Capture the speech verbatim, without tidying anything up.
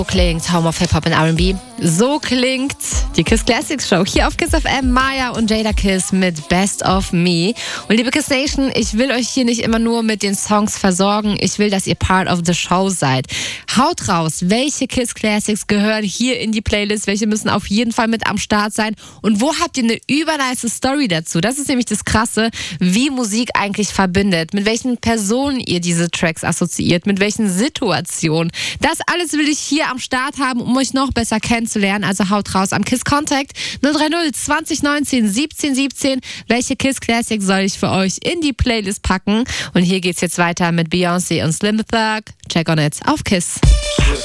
So klingt Home of Hip-Hop und R and B. So klingt die Kiss Classics Show hier auf Kiss F M. Maya und Jada Kiss mit Best of Me. Und liebe Kiss Nation, ich will euch hier nicht immer nur mit den Songs versorgen. Ich will, dass ihr Part of the Show seid. Haut raus, welche Kiss Classics gehören hier in die Playlist? Welche müssen auf jeden Fall mit am Start sein? Und wo habt ihr eine übernice Story dazu? Das ist nämlich das Krasse, wie Musik eigentlich verbindet. Mit welchen Personen ihr diese Tracks assoziiert. Mit welchen Situationen. Das alles will ich hier am Start haben, um euch noch besser kennenzulernen. Also haut raus am Kiss Contact null drei null zwanzig neunzehn siebzehn siebzehn. Welche Kiss Classics soll ich für euch in die Playlist packen? Und hier geht's jetzt weiter mit Beyoncé und Slim Thug. Check on it auf Kiss.